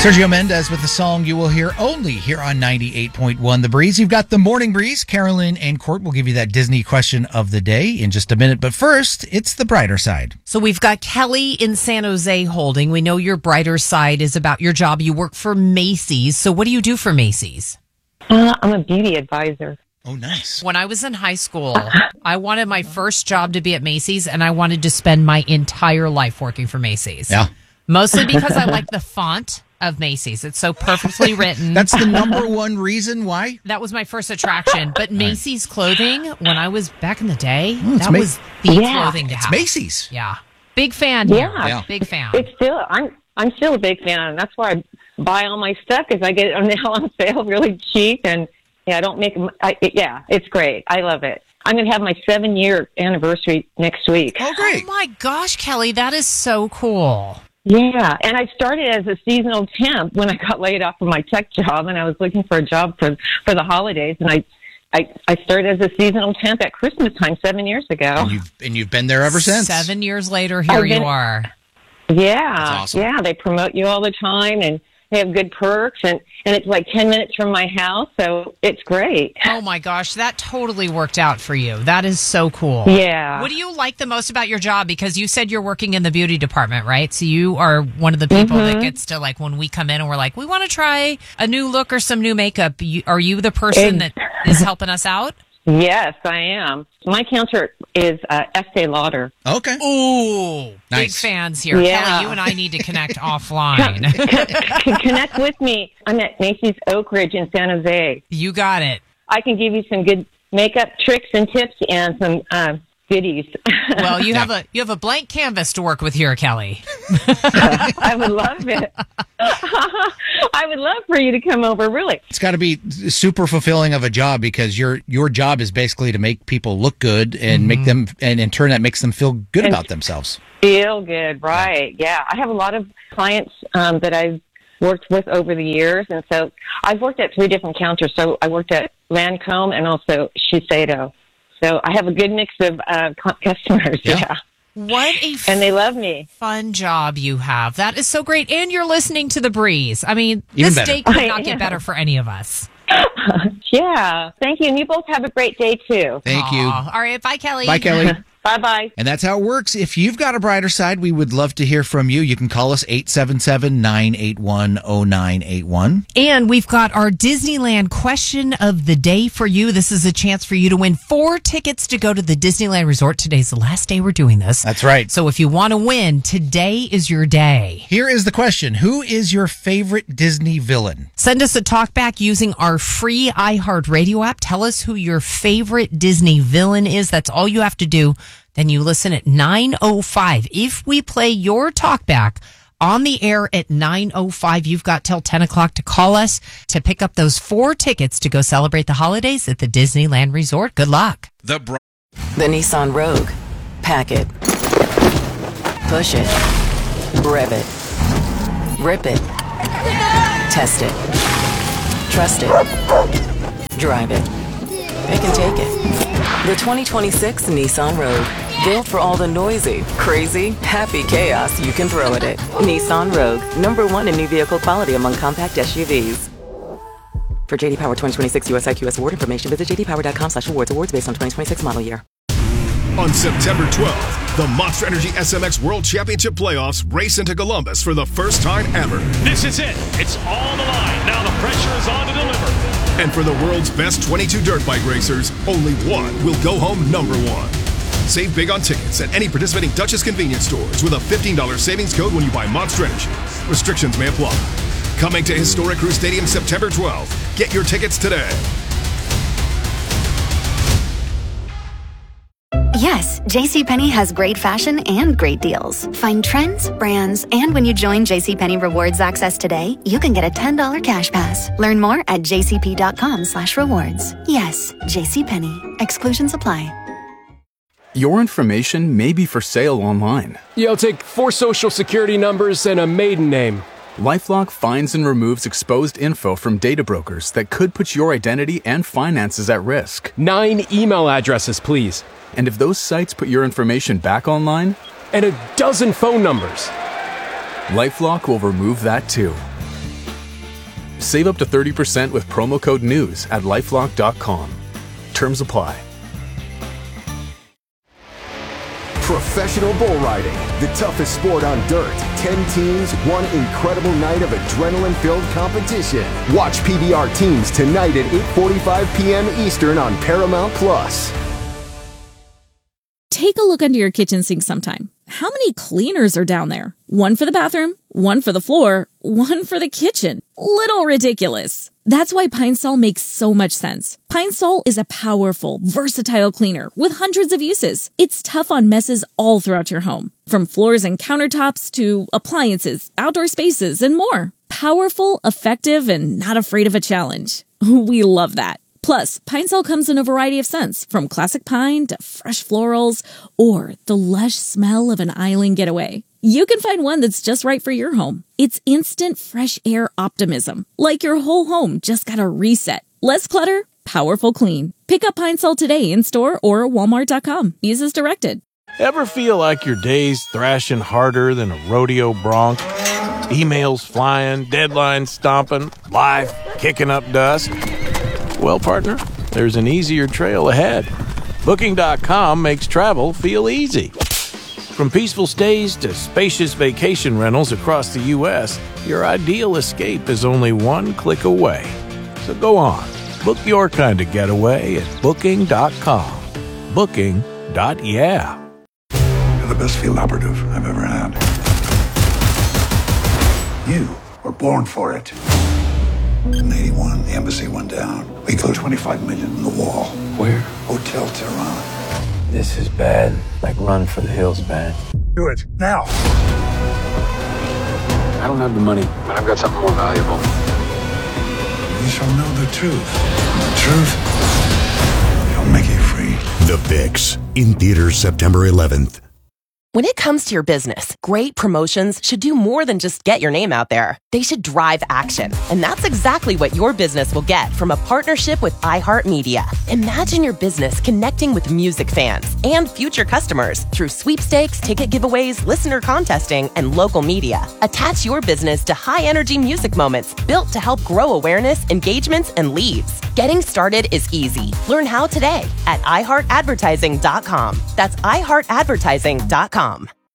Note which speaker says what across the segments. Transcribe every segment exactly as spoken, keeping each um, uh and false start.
Speaker 1: Sergio Mendes with the song you will hear only here on ninety-eight point one The Breeze. You've got the Morning Breeze. Carolyn and Court will give you that Disney question of the day in just a minute. But first, it's the brighter side.
Speaker 2: So we've got Kelly in San Jose holding. We know your brighter side is about your job. You work for Macy's. So what do you do for Macy's?
Speaker 3: Uh, I'm a beauty advisor.
Speaker 1: Oh, nice.
Speaker 2: When I was in high school, I wanted my first job to be at Macy's, and I wanted to spend my entire life working for Macy's.
Speaker 1: Yeah.
Speaker 2: Mostly because I like the font of Macy's. It's so perfectly written.
Speaker 1: That's the number one reason why?
Speaker 2: That was my first attraction. But Macy's clothing, when I was back in the day,
Speaker 1: Oh, it's
Speaker 2: that
Speaker 1: Ma-
Speaker 2: was the
Speaker 3: Yeah.
Speaker 2: clothing to
Speaker 1: It's
Speaker 2: have.
Speaker 1: Macy's.
Speaker 2: Yeah. Big fan here.
Speaker 3: Yeah.
Speaker 1: Yeah.
Speaker 2: Big fan.
Speaker 3: It's still I'm I'm still a big fan, and that's why I buy all my stuff because I get it now on sale really cheap, and yeah, I don't make. I, it, yeah, it's great. I love it. I'm going to have my seven year anniversary next week.
Speaker 1: Oh, great.
Speaker 2: Oh my gosh, Kelly, that is so cool.
Speaker 3: Yeah, and I started as a seasonal temp when I got laid off from my tech job, and I was looking for a job for for the holidays, and I. I, I started as a seasonal temp at Christmas time seven years ago.
Speaker 1: And you've, and you've been there ever since.
Speaker 2: Seven years later, here
Speaker 3: I've been-
Speaker 2: you are.
Speaker 3: Yeah,
Speaker 1: That's awesome.
Speaker 3: yeah, they promote you all the time, and they have good perks, and, and it's like ten minutes from my house, so it's great.
Speaker 2: Oh my gosh, that totally worked out for you. That is so cool.
Speaker 3: Yeah.
Speaker 2: What do you like the most about your job? Because you said you're working in the beauty department, right? So you are one of the people
Speaker 3: Mm-hmm.
Speaker 2: that gets to, like, when we come in and we're like, we want to try a new look or some new makeup. You, are you the person that is helping us out?
Speaker 3: Yes, I am. My counter is uh, Estee Lauder.
Speaker 1: Okay.
Speaker 2: Ooh, big
Speaker 1: Nice.
Speaker 2: fans here.
Speaker 3: Yeah.
Speaker 2: Kelly, you and I need to connect offline.
Speaker 3: Con- Connect with me. I'm at Macy's Oak Ridge in San Jose.
Speaker 2: You got it.
Speaker 3: I can give you some good makeup tricks and tips and some uh, goodies.
Speaker 2: Well, you have a you have a blank canvas to work with here, Kelly.
Speaker 3: I would love it. I would love for you to come over, really.
Speaker 1: It's got to be super fulfilling of a job because your your job is basically to make people look good and make them, and in turn that makes them feel good
Speaker 3: And-
Speaker 1: about themselves.
Speaker 3: Feel good, right. Yeah. I have a lot of clients um, that I've worked with over the years, and so I've worked at three different counters. So I worked at Lancome and also Shiseido. So I have a good mix of uh, cu- customers,
Speaker 1: Yeah.
Speaker 3: yeah.
Speaker 2: What a
Speaker 3: And they love me.
Speaker 2: fun job you have. That is so great. And you're listening to The Breeze. I mean,
Speaker 1: Even
Speaker 2: this
Speaker 1: better.
Speaker 2: day could
Speaker 3: I
Speaker 2: not
Speaker 3: am.
Speaker 2: get better for any of us.
Speaker 3: Yeah. Thank you. And you both have a great day, too.
Speaker 1: Thank you.
Speaker 2: Aw. All right. Bye, Kelly.
Speaker 1: Bye, Kelly.
Speaker 3: Bye-bye.
Speaker 1: And that's how it works. If you've got a brighter side, we would love to hear from you. You can call us eight seven seven, nine eight one, zero nine eight one.
Speaker 2: And we've got our Disneyland question of the day for you. This is a chance for you to win four tickets to go to the Disneyland Resort. Today's the last day we're doing this.
Speaker 1: That's right.
Speaker 2: So if you want to win, today is your day.
Speaker 1: Here is the question. Who is your favorite Disney villain?
Speaker 2: Send us a talk back using our free iHeartRadio app. Tell us who your favorite Disney villain is. That's all you have to do. Then you listen at nine oh five. If we play your talk back on the air at nine oh five, you've got till ten o'clock to call us to pick up those four tickets to go celebrate the holidays at the Disneyland Resort. Good luck.
Speaker 4: The Bri-
Speaker 5: The Nissan Rogue. Pack it. Push it. Rev it. Rip it. Test it. Trust it. Drive it. Pick and take it. The twenty twenty-six Nissan Rogue. Built for all the noisy, crazy, happy chaos you can throw at it. Nissan Rogue. Number one in new vehicle quality among compact S U Vs. For J D Power twenty twenty-six U S I Q S award information, visit j d power dot com slash awards. Awards based on twenty twenty-six model year.
Speaker 4: On September twelfth, the Monster Energy S M X World Championship Playoffs race into Columbus for the first time ever.
Speaker 6: This is it. It's all on the line. Now the pressure is on to deliver.
Speaker 4: And for the world's best twenty-two dirt bike racers, only one will go home number one. Save big on tickets at any participating Duchess convenience stores with a fifteen dollars savings code when you buy Monster Energy. Restrictions may apply. Coming to Historic Crew Stadium September twelfth. Get your tickets today.
Speaker 7: Yes, JCPenney has great fashion and great deals. Find trends, brands, and when you join JCPenney Rewards Access today, you can get a ten dollars cash pass. Learn more at jcp.com slash rewards. Yes, JCPenney. Exclusions apply.
Speaker 8: Your information may be for sale online.
Speaker 9: Yeah, I'll take four social security numbers and a maiden name.
Speaker 8: LifeLock finds and removes exposed info from data brokers that could put your identity and finances at risk.
Speaker 9: Nine email addresses, please.
Speaker 8: And if those sites put your information back online,
Speaker 9: And a dozen phone numbers.
Speaker 8: LifeLock will remove that too. Save up to thirty percent with promo code NEWS at lifelock dot com. Terms apply.
Speaker 10: Professional bull riding, the toughest sport on dirt. Ten teams, one incredible night of adrenaline-filled competition. Watch P B R Teams tonight at eight forty-five p.m. Eastern on Paramount Plus.
Speaker 11: Take a look under your kitchen sink sometime. How many cleaners are down there? One for the bathroom, one for the floor, one for the kitchen. Little ridiculous. That's why Pine Sol makes so much sense. Pine Sol is a powerful, versatile cleaner with hundreds of uses. It's tough on messes all throughout your home, from floors and countertops to appliances, outdoor spaces, and more. Powerful, effective, and not afraid of a challenge. We love that. Plus, Pine Sol comes in a variety of scents, from classic pine to fresh florals or the lush smell of an island getaway. You can find one that's just right for your home. It's instant fresh air optimism, like your whole home just got a reset. Less clutter, powerful clean. Pick up Pine Sol today in store or walmart dot com. Use as directed.
Speaker 12: Ever feel like your day's thrashing harder than a rodeo bronc? Emails flying, deadlines stomping, life kicking up dust? Well, partner, there's an easier trail ahead. Booking dot com makes travel feel easy. From peaceful stays to spacious vacation rentals across the U S, your ideal escape is only one click away. So go on, book your kind of getaway at Booking dot com. Booking. Yeah.
Speaker 13: You're the best field operative I've ever had. You were born for it. In eighty-one, the embassy went down. We threw twenty-five million in the wall.
Speaker 14: Where?
Speaker 13: Hotel Tehran.
Speaker 14: This is bad. Like Run for the Hills bad.
Speaker 13: Do it, now.
Speaker 14: I don't have the money, but I've got something more valuable.
Speaker 13: You shall know the truth. And the truth shall make you free.
Speaker 15: The Fix, in theaters September eleventh.
Speaker 16: When it comes to your business, great promotions should do more than just get your name out there. They should drive action. And that's exactly what your business will get from a partnership with iHeartMedia. Imagine your business connecting with music fans and future customers through sweepstakes, ticket giveaways, listener contesting, and local media. Attach your business to high-energy music moments built to help grow awareness, engagements, and leads. Getting started is easy. Learn how today at i heart advertising dot com. That's i heart advertising dot com.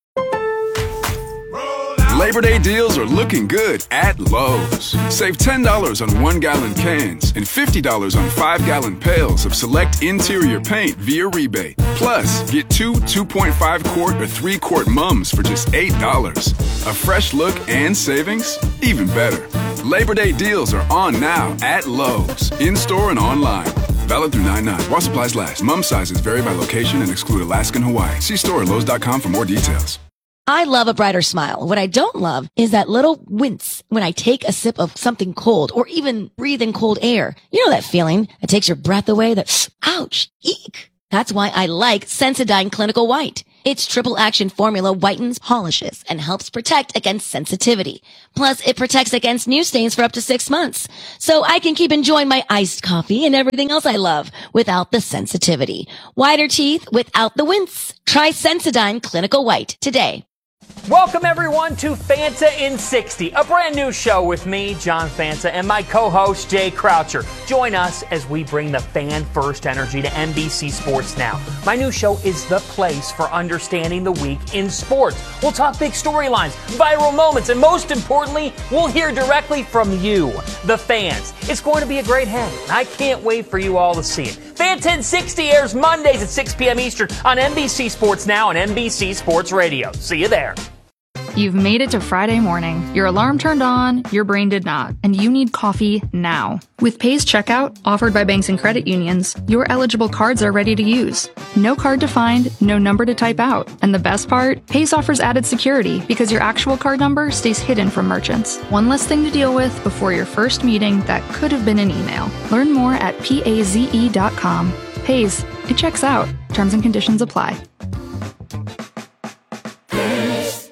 Speaker 17: Labor Day deals are looking good at Lowe's. Save ten dollars on one-gallon cans and fifty dollars on five-gallon pails of select interior paint via rebate. Plus, get two two point five quart or three quart mums for just eight dollars. A fresh look and savings? Even better. Labor Day deals are on now at Lowe's, in-store and online. Valid through nine nine. While supplies last. Mum sizes vary by location and exclude Alaska and Hawaii. See store at lowes dot com for more details.
Speaker 18: I love a brighter smile. What I don't love is that little wince when I take a sip of something cold or even breathe in cold air. You know that feeling that takes your breath away? That, ouch, eek. That's why I like Sensodyne Clinical White. Its triple action formula whitens, polishes, and helps protect against sensitivity. Plus, it protects against new stains for up to six months. So I can keep enjoying my iced coffee and everything else I love without the sensitivity. Whiter teeth without the wince. Try Sensodyne Clinical White today.
Speaker 19: Welcome, everyone, to Fanta in sixty, a brand new show with me, John Fanta, and my co-host, Jay Croucher. Join us as we bring the fan-first energy to N B C Sports Now. My new show is the place for understanding the week in sports. We'll talk big storylines, viral moments, and most importantly, we'll hear directly from you, the fans. It's going to be a great hang, and I can't wait for you all to see it. Fanta in sixty airs Mondays at six p.m. Eastern on N B C Sports Now and N B C Sports Radio. See you there.
Speaker 20: You've made it to Friday morning. Your alarm turned on, your brain did not, and you need coffee now. With Paze Checkout, offered by banks and credit unions, your eligible cards are ready to use. No card to find, no number to type out. And the best part? Paze offers added security because your actual card number stays hidden from merchants. One less thing to deal with before your first meeting that could have been an email. Learn more at paze dot com. Paze, it checks out. Terms and conditions apply.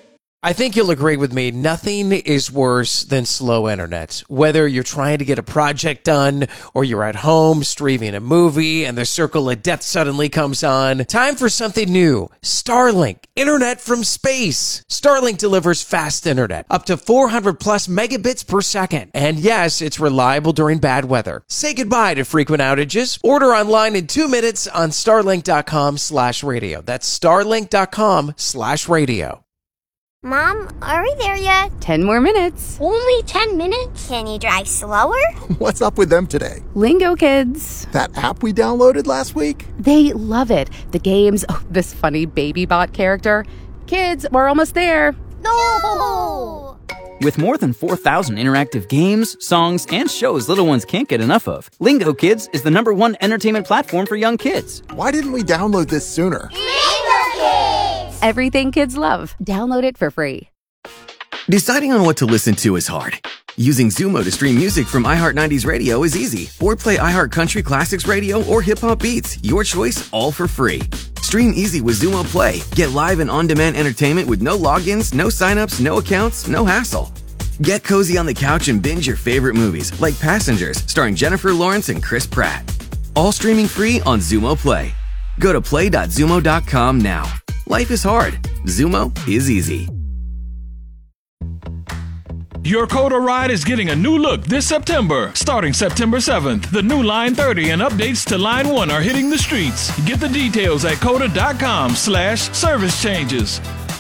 Speaker 21: I think you'll agree with me. Nothing is worse than slow internet. Whether you're trying to get a project done or you're at home streaming a movie and the circle of death suddenly comes on. Time for something new. Starlink. Internet from space. Starlink delivers fast internet. Up to four hundred plus megabits per second. And yes, it's reliable during bad weather. Say goodbye to frequent outages. Order online in two minutes on starlink.com slash radio. That's starlink.com slash radio.
Speaker 22: Mom, are we there yet?
Speaker 23: Ten more minutes.
Speaker 22: Only ten minutes? Can you drive slower?
Speaker 24: What's up with them today?
Speaker 23: Lingo Kids.
Speaker 24: That app we downloaded last week?
Speaker 23: They love it. The games, oh, this funny baby bot character. Kids, we're almost there.
Speaker 22: No!
Speaker 25: With more than four thousand interactive games, songs, and shows little ones can't get enough of, Lingo Kids is the number one entertainment platform for young kids.
Speaker 24: Why didn't we download this sooner?
Speaker 22: Lingo Kids!
Speaker 23: Everything kids love. Download it for free.
Speaker 26: Deciding on what to listen to is hard. Using Zumo to stream music from iHeart nineties Radio is easy. Or play iHeart Country Classics Radio or Hip Hop Beats. Your choice, all for free. Stream easy with Zumo Play. Get live and on-demand entertainment with no logins, no signups, no accounts, no hassle. Get cozy on the couch and binge your favorite movies, like Passengers, starring Jennifer Lawrence and Chris Pratt. All streaming free on Zumo Play. Go to play dot zumo dot com now. Life is hard. Zumo is easy.
Speaker 6: Your Coda ride is getting a new look this September. Starting September seventh, the new Line thirty and updates to Line one are hitting the streets. Get the details at coda.com slash service changes.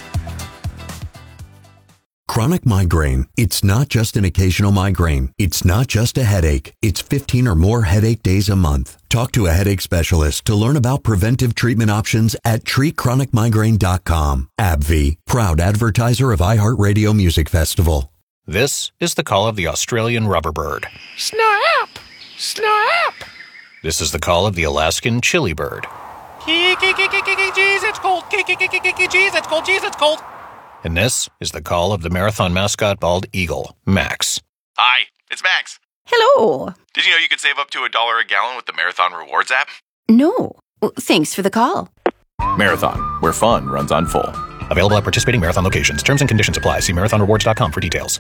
Speaker 15: Chronic migraine. It's not just an occasional migraine. It's not just a headache. It's fifteen or more headache days a month. Talk to a headache specialist to learn about preventive treatment options at treat chronic migraine dot com. AbbVie, proud advertiser of iHeartRadio Music Festival.
Speaker 27: This is the call of the Australian rubberbird.
Speaker 28: Snap! Snap!
Speaker 27: This is the call of the Alaskan chili bird.
Speaker 28: Jeez, it's cold. Jeez, it's cold. Jeez, it's cold.
Speaker 27: And this is the call of the marathon mascot bald eagle, Max.
Speaker 29: Hi, it's Max.
Speaker 23: Hello.
Speaker 29: Did you know you could save up to a dollar a gallon with the Marathon Rewards app?
Speaker 23: No. Thanks for the call.
Speaker 27: Marathon, where fun runs on full. Available at participating Marathon locations. Terms and conditions apply. See marathon rewards dot com for details.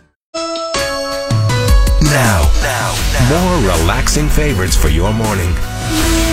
Speaker 30: Now, now, now, more relaxing favorites for your morning.